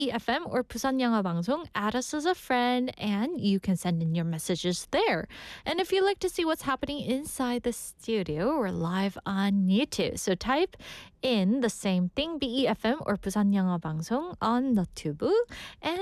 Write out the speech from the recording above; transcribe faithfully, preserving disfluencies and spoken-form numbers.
F M or Busan 영어 방송, add us as a friend, and you can send in your messages there. And if you'd like to see what's happening inside the studio, we're live on YouTube. So type in the same thing, B E F M or Busan 영어 방송 on the Tubu, and